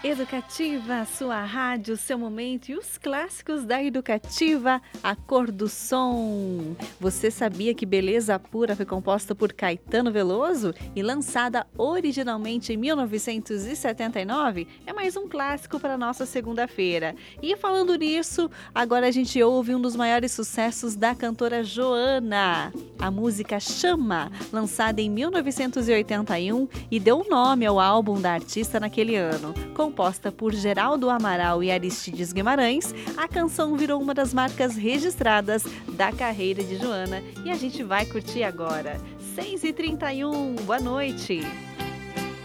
Educativa, sua rádio, seu momento e os clássicos da Educativa, a cor do som. Você sabia que Beleza Pura foi composta por Caetano Veloso e lançada originalmente em 1979? É mais um clássico para nossa segunda-feira. E falando nisso, agora a gente ouve um dos maiores sucessos da cantora Joana. A música Chama, lançada em 1981 e deu nome ao álbum da artista naquele ano. Composta por Geraldo Amaral e Aristides Guimarães, a canção virou uma das marcas registradas da carreira de Joana e a gente vai curtir agora. 6h31, boa noite!